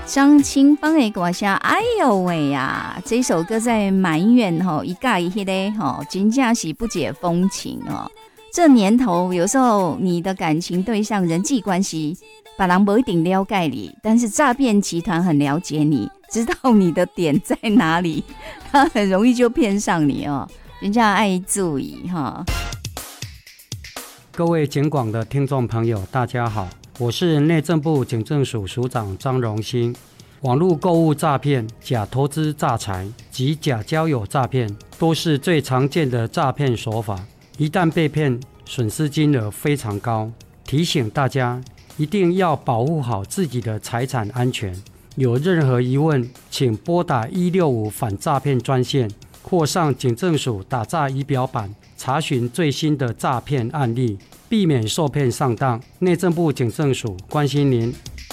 张清芳的歌声，哎呦喂呀！这首歌在埋怨吼，一家一迄个吼，真正是不解风情哦。这年头，有时候你的感情对象、人际关系，别人不一定了解你，但是诈骗集团很了解你，知道你的点在哪里，他很容易就骗上你哦。人家爱注意哈。 各位警广的听众朋友，大家好。我是内政部警政署署长张荣兴。网络购物诈骗、假投资诈财及假交友诈骗都是最常见的诈骗手法，一旦被骗，损失金额非常高。提醒大家一定要保护好自己的财产安全。有任何疑问，请拨打165反诈骗专线，或上警政署打诈仪表板查询最新的诈骗案例，避免受骗上当。内政部警政署关心您。